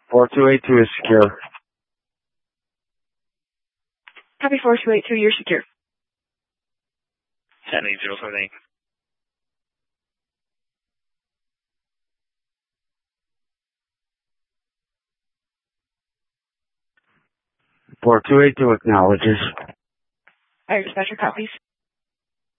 4282 is secure. Copy 4282, you're secure. 1080 4282 acknowledges. Fire dispatcher copies.